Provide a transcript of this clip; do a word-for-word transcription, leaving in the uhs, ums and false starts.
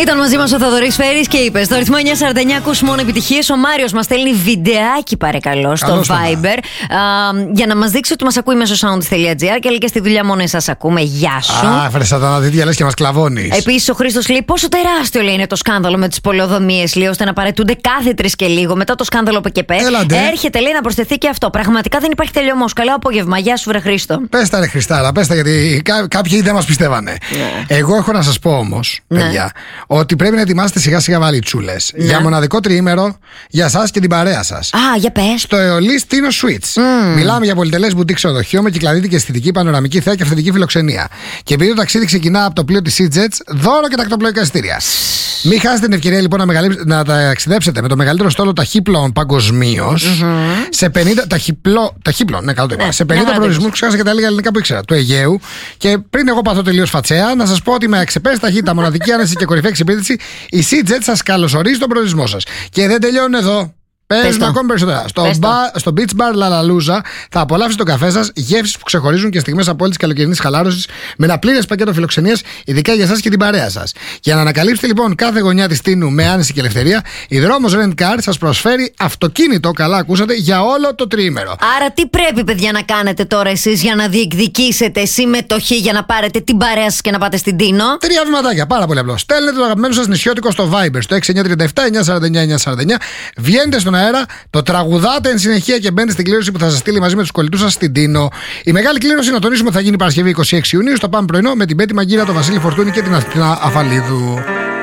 Ήταν μαζί μας ο Θοδωρής Φέρης και είπε στο ρυθμό εννιά σαράντα εννιά ακούς μόνο επιτυχίες. Ο Μάριος μας στέλνει βιντεάκι, παρακαλώ, στο Καλώς Viber α, για να μας δείξει ότι μας ακούει μέσω sound.gr και λέει και στη δουλειά μόνο εσάς ακούμε. Γεια σου. Α, φέρε σαταναδίτια, λες και μας κλαβώνεις. Επίσης ο Χρήστος λέει πόσο τεράστιο λέει είναι το σκάνδαλο με τις πολεοδομίες, λέει, ώστε να παρετούνται κάθε τρεις και λίγο μετά το σκάνδαλο ΠΚΠ. Έρχεται, λέει, να προσθεθεί και αυτό. Πραγματικά δεν υπάρχει τελειωμός. Καλό απόγευμα. Γεια σου, βρε Χρήστο. Πες τα, ρε Χριστάρα, πες τα, γιατί κά- κάποιοι δεν μας πιστεύανε. Ναι. Εγώ έχω να σας πω όμως, Ναι. παιδιά, ότι πρέπει να ετοιμάσετε σιγά σιγά βαλιτσούλες Ναι. για μοναδικό τριήμερο για σας και την παρέα σας. Α, για πες. Στο Αεολής Τίνο Suites. Mm. Μιλάμε για πολυτελές μπουτίκ ξενοδοχείο με κυκλαδίτη και αισθητική πανοραμική θέα και αυθεντική φιλοξενία. Και επειδή το ταξίδι ξεκινά από το πλοίο της SeaJets, δώρο και τακτοπλοϊκά εισιτήρια. Μην χάσετε την ευκαιρία λοιπόν να, μεγαλύψ... να ταξιδέψετε με το μεγαλύτερο στόλο ταχύπλων παγκοσμίως mm-hmm. σε πενήντα. Ταχυπλό... Ταχύπλων, ναι, καλό το είπα. Ναι, σε πενήντα προορισμούς που ξέχασα και τα λίγα ελληνικά που ήξερα. Του Αιγαίου. Και πριν εγώ παθώ τελείως φατσέα, να σας πω ότι με αξεπές ταχύτητα, μοναδική άνεση και κορυφαία εξυπηρέτηση, η SeaJet σας καλωσορίζει στον προορισμό σας. Και δεν τελειώνουν εδώ. Παίζουν ακόμη περισσότερα. Στο, μπα, στο Beach Bar La Laluza θα απολαύσετε τον καφέ σας, γεύσεις που ξεχωρίζουν και στιγμές απόλυτης καλοκαιρινής χαλάρωσης με ένα πλήρες πακέτο φιλοξενίας, ειδικά για εσάς και την παρέα σας. Για να ανακαλύψετε λοιπόν κάθε γωνιά της Τίνου με άνεση και ελευθερία, η Δρόμος Rent Car σας προσφέρει αυτοκίνητο, καλά ακούσατε, για όλο το τριήμερο. Άρα τι πρέπει, παιδιά, να κάνετε τώρα εσείς για να διεκδικήσετε συμμετοχή για να πάρετε την παρέα σας και να πάτε στην Τίνο? Τρία βηματάκια, πάρα πολύ απλό. Στέλνετε το αγαπημένο σας νησιώτικο στο Viber στο έξι εννιά τρία επτά εννιά σαράντα εννιά εννιά σαράντα εννιά. Βγαίνετε στον αέρα, το τραγουδάτε εν συνεχεία και μπαίνετε στην κλήρωση που θα σας στείλει μαζί με τους κολλητούς σας στην Τίνο. Η μεγάλη κλήρωση, να τονίσουμε, θα γίνει Παρασκευή είκοσι έξι Ιουνίου στο Πάμε Πρωινό με την Πέτη Μαγκύρα, τον Βασίλη Φορτούνη και την Αθηνά Αφαλίδου.